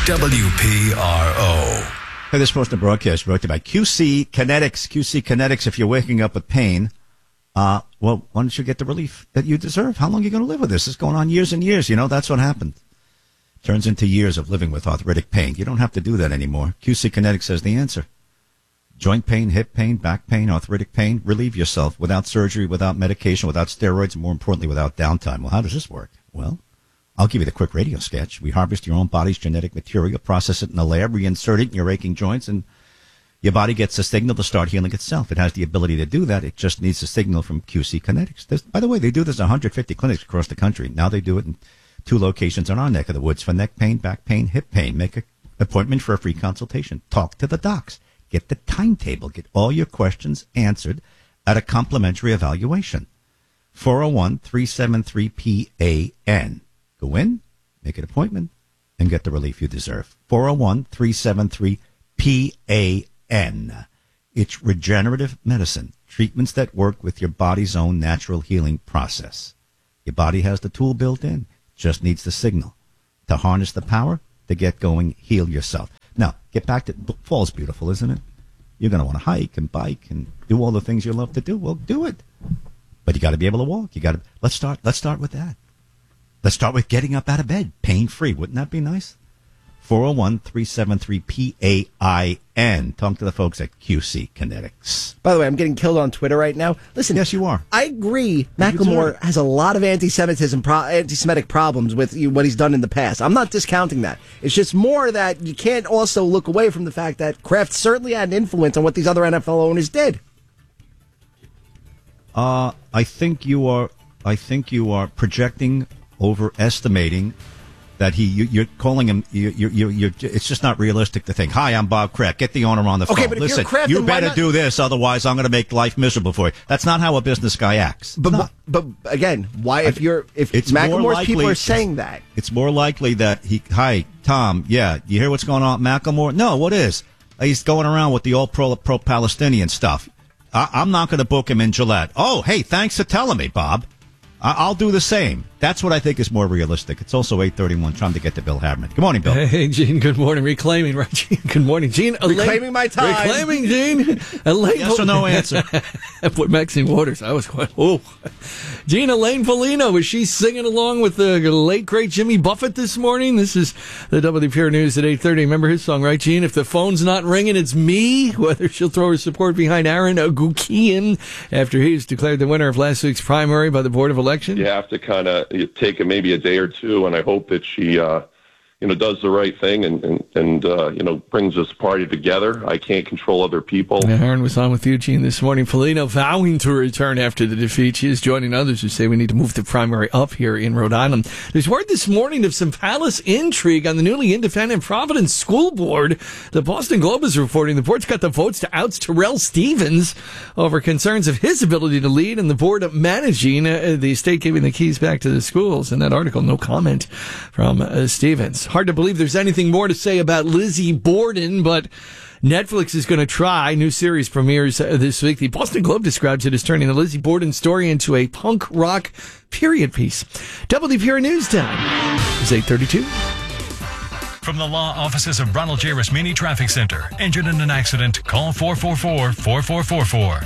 WPRO. Hey, this portion of broadcast brought to you by QC Kinetics. QC Kinetics, if you're waking up with pain, well, why don't you get the relief that you deserve? How long are you going to live with this? It's going on years and years. You know, that's what happened. Turns into years of living with arthritic pain. You don't have to do that anymore. QC Kinetics has the answer. Joint pain, hip pain, back pain, arthritic pain. Relieve yourself without surgery, without medication, without steroids, and more importantly, without downtime. Well, how does this work? Well, I'll give you the quick radio sketch. We harvest your own body's genetic material, process it in the lab, reinsert it in your aching joints, and your body gets a signal to start healing itself. It has the ability to do that. It just needs a signal from QC Kinetics. By the way, they do this in 150 clinics across the country. Now they do it in 2 locations in our neck of the woods for neck pain, back pain, hip pain. Make an appointment for a free consultation. Talk to the docs. Get the timetable. Get all your questions answered at a complimentary evaluation. 401-373-PAN. Go in, make an appointment, and get the relief you deserve. 401-373-PAN. It's regenerative medicine, treatments that work with your body's own natural healing process. Your body has the tool built in, just needs the signal to harness the power to get going, heal yourself. Now, get back to fall's beautiful, isn't it? You're going to want to hike and bike and do all the things you love to do. Well, do it. But you got to be able to walk. Let's start with that. Let's start with getting up out of bed, pain-free. Wouldn't that be nice? 401-373-PAIN. Talk to the folks at QC Kinetics. By the way, I'm getting killed on Twitter right now. Listen. Yes, you are. I agree. Macklemore has a lot of anti-Semitic problems with what he's done in the past. I'm not discounting that. It's just more that you can't also look away from the fact that Kraft certainly had an influence on what these other NFL owners did. I think you are projecting, overestimating that you're calling him. It's just not realistic to think. Hi, I'm Bob Kraft. Get the owner on the phone. Okay, but listen, Kraft, you better do this, otherwise I'm going to make life miserable for you. That's not how a business guy acts. But again, why if Macklemore's people are saying that, it's more likely that hi Tom, yeah, you hear what's going on, Macklemore? No, what is? He's going around with the all pro-Palestinian stuff. I'm not going to book him in Gillette. Oh, hey, thanks for telling me, Bob. I'll do the same. That's what I think is more realistic. It's also 8:31. Trying to get to Bill Haberman. Good morning, Bill. Hey, Gene. Good morning. Reclaiming, right, Gene? Good morning, Gene. Reclaiming my time. Reclaiming, Gene. Yes or no answer. I put Maxine Waters. I was going, oh. Gene, Elaine Polino, is she singing along with the late, great Jimmy Buffett this morning? This is the WPR News at 8:30. Remember his song, right, Gene? If the phone's not ringing, it's me. Whether she'll throw her support behind Aaron Agukian after he's declared the winner of last week's primary by the Board of Election. You have to kind of take maybe a day or two, and I hope that she, does the right thing and brings this party together. I can't control other people. Yeah, Aaron was on with Eugene this morning. Polino vowing to return after the defeat. She is joining others who say we need to move the primary up here in Rhode Island. There's word this morning of some palace intrigue on the newly independent Providence School Board. The Boston Globe is reporting the board's got the votes to oust Terrell Stevens over concerns of his ability to lead and the board managing the state giving the keys back to the schools. In that article, no comment from Stevens. Hard to believe there's anything more to say about Lizzie Borden, but Netflix is going to try. New series premieres this week. The Boston Globe describes it as turning the Lizzie Borden story into a punk rock period piece. WPR News Time is 8:32. From the law offices of Ronald J. Rasmini Traffic Center. Injured in an accident? Call 444-4444.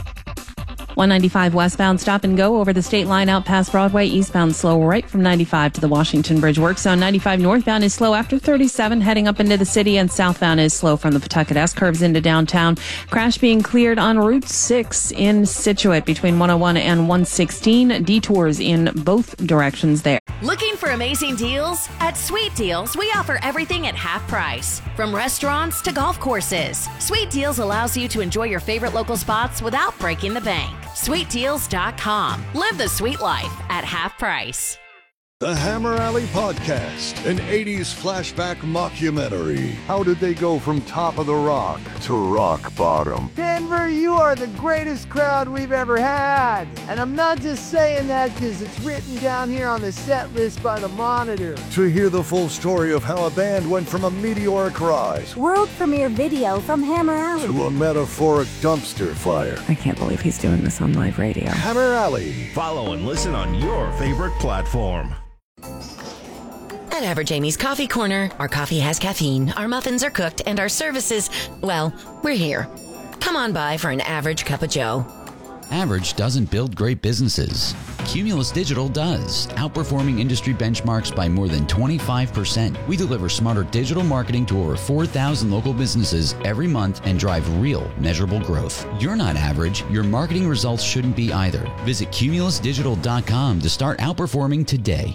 195 westbound stop and go over the state line out past Broadway. Eastbound slow right from 95 to the Washington Bridge work zone. 95 northbound is slow after 37 heading up into the city, and southbound is slow from the Pawtucket S-curves into downtown. Crash being cleared on Route 6 in Scituate between 101 and 116. Detours in both directions there. Looking for amazing deals? At Sweet Deals, we offer everything at half price. From restaurants to golf courses. Sweet Deals allows you to enjoy your favorite local spots without breaking the bank. SweetDeals.com. Live the sweet life at half price. The Hammer Alley Podcast, an 80s flashback mockumentary. How did they go from top of the rock to rock bottom? Denver, you are the greatest crowd we've ever had. And I'm not just saying that because it's written down here on the set list by the Monitor. To hear the full story of how a band went from a meteoric rise, world premiere video from Hammer Alley, to a metaphoric dumpster fire. I can't believe he's doing this on live radio. Hammer Alley. Follow and listen on your favorite platform. At Average Amy's Coffee Corner, our coffee has caffeine, our muffins are cooked, and our services, well, we're here. Come on by for an average cup of joe. Average doesn't build great businesses. Cumulus Digital does, outperforming industry benchmarks by more than 25%. We deliver smarter digital marketing to over 4,000 local businesses every month and drive real, measurable growth. You're not average. Your marketing results shouldn't be either. Visit cumulusdigital.com to start outperforming today.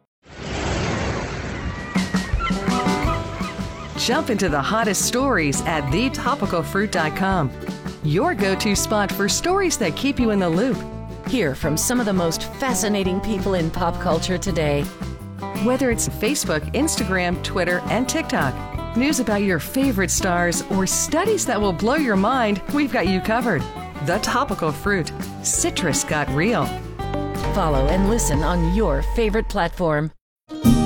Jump into the hottest stories at thetopicalfruit.com. Your go-to spot for stories that keep you in the loop. Hear from some of the most fascinating people in pop culture today. Whether it's Facebook, Instagram, Twitter, and TikTok, news about your favorite stars, or studies that will blow your mind, we've got you covered. The Topical Fruit. Citrus got real. Follow and listen on your favorite platform.